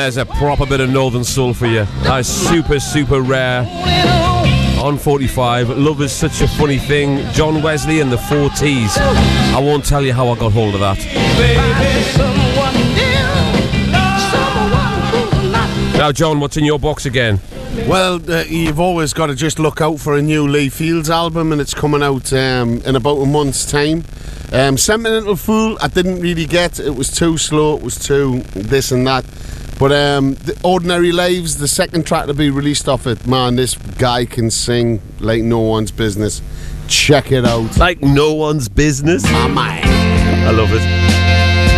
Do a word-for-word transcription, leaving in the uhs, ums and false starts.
there's a proper bit of Northern Soul for you. That's super, super rare. On forty-five, love is such a funny thing. John Wesley and the Four T's. I won't tell you how I got hold of that. Now, John, what's in your box again? Well, uh, you've always got to just look out for a new Lee Fields album, and it's coming out um, in about a month's time. Um, Sentimental Fool, I didn't really get. It was too slow, it was too this and that. But um, the Ordinary Lives, the second track to be released off it, man, this guy can sing like no one's business. Check it out. Like no one's business? My man. I love it.